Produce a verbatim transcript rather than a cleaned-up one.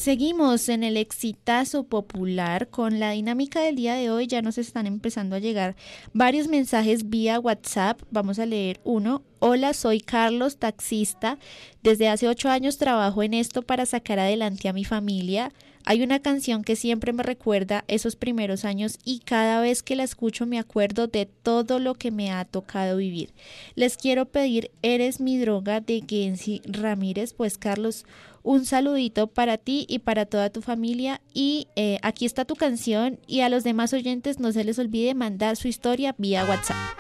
Seguimos en el exitazo popular con la dinámica del día de hoy. Ya nos están empezando a llegar varios mensajes vía WhatsApp. Vamos a leer uno. Hola, soy Carlos, taxista. Desde hace ocho años trabajo en esto para sacar adelante a mi familia. Hay una canción que siempre me recuerda esos primeros años y cada vez que la escucho me acuerdo de todo lo que me ha tocado vivir. Les quiero pedir Eres mi droga de Gensi Ramírez. Pues Carlos, un saludito para ti y para toda tu familia y eh, aquí está tu canción y a los demás oyentes no se les olvide mandar su historia vía WhatsApp.